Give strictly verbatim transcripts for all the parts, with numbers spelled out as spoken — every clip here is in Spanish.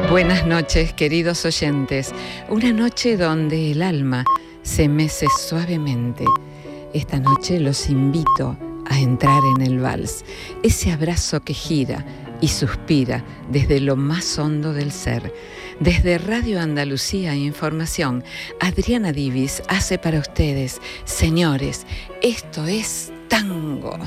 Buenas noches, queridos oyentes. Una noche donde el alma se mece suavemente. Esta noche los invito a entrar en el vals, ese abrazo que gira y suspira desde lo más hondo del ser. Desde Radio Andalucía Información, Adriana Divis hace para ustedes, señores, esto es tango.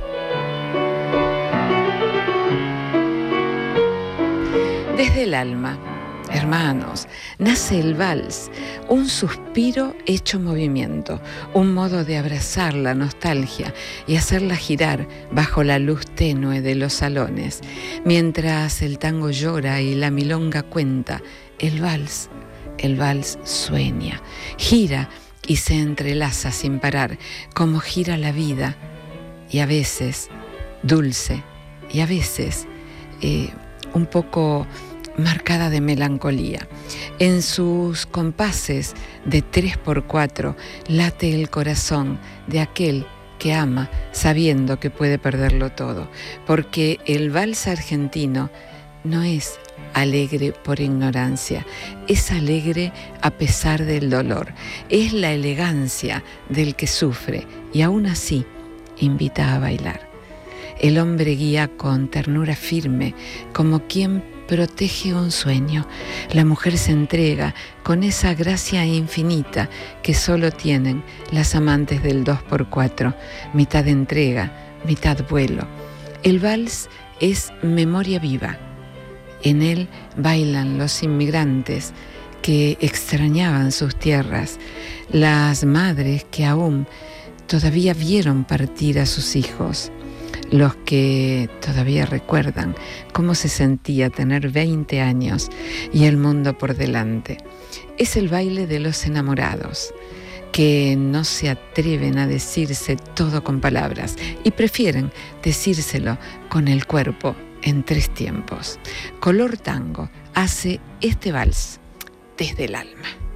Desde el alma, hermanos, nace el vals, un suspiro hecho movimiento, un modo de abrazar la nostalgia y hacerla girar bajo la luz tenue de los salones. Mientras el tango llora y la milonga cuenta, el vals, el vals sueña, gira y se entrelaza sin parar, como gira la vida, y a veces dulce, y a veces eh, un poco marcada de melancolía. En sus compases de tres por cuatro late el corazón de aquel que ama sabiendo que puede perderlo todo, porque el vals argentino no es alegre por ignorancia, es alegre a pesar del dolor, es la elegancia del que sufre y aún así invita a bailar. El hombre guía con ternura firme, como quien protege un sueño. La mujer se entrega con esa gracia infinita que solo tienen las amantes del dos por cuatro, mitad entrega, mitad vuelo. El vals es memoria viva. En él bailan los inmigrantes que extrañaban sus tierras, las madres que aún todavía vieron partir a sus hijos, los que todavía recuerdan cómo se sentía tener veinte años y el mundo por delante. Es el baile de los enamorados, que no se atreven a decirse todo con palabras y prefieren decírselo con el cuerpo en tres tiempos. Color Tango hace este vals desde el alma.